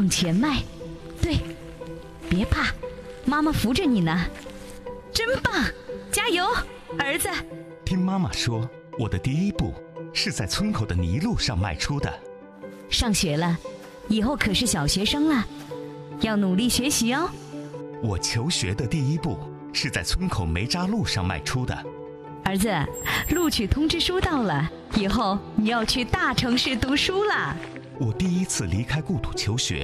往前迈，对，别怕，妈妈扶着你呢，真棒，加油，儿子。 听妈妈说，我的第一步是在村口的泥路上迈出的。 上学了，以后可是小学生了，要努力学习哦。 我求学的第一步是在村口煤渣路上迈出的。 儿子，录取通知书到了，以后你要去大城市读书了。 我第一次离开故土求学